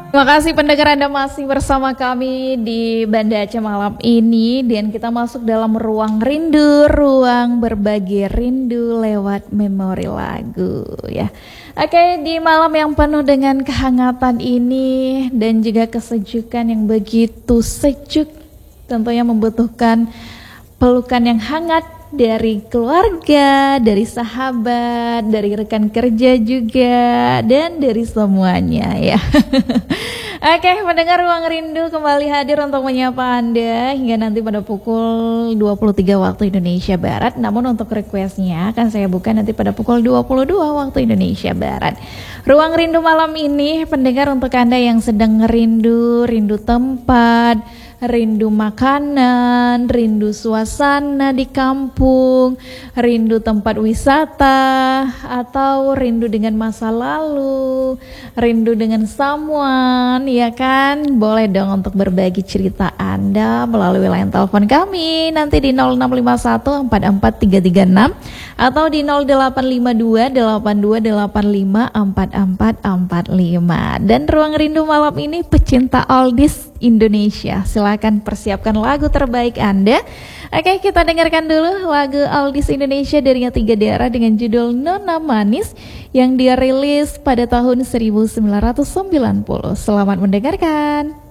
Terima kasih pendengar, Anda masih bersama kami di Banda Aceh malam ini, dan kita masuk dalam ruang rindu, ruang berbagi rindu lewat memori lagu ya. Oke, di malam yang penuh dengan kehangatan ini dan juga kesejukan yang begitu sejuk, tentunya membutuhkan pelukan yang hangat dari keluarga, dari sahabat, dari rekan kerja juga, dan dari semuanya ya. Oke, mendengar Ruang Rindu kembali hadir untuk menyapa Anda hingga nanti pada pukul 23 waktu Indonesia Barat. Namun untuk requestnya akan saya buka nanti pada pukul 22 waktu Indonesia Barat. Ruang Rindu malam ini pendengar untuk Anda yang sedang rindu tempat, rindu makanan, rindu suasana di kampung, rindu tempat wisata, atau rindu dengan masa lalu, rindu dengan someone, ya kan? Boleh dong untuk berbagi cerita Anda melalui line telepon kami nanti di 0651 44336 atau di 0852 8285 4445. Dan Ruang Rindu malam ini pecinta oldies Indonesia, silakan persiapkan lagu terbaik Anda. Oke, kita dengarkan dulu lagu oldies Indonesia dari Tiga Daerah dengan judul Nona Manis yang dirilis pada tahun 1990. Selamat mendengarkan.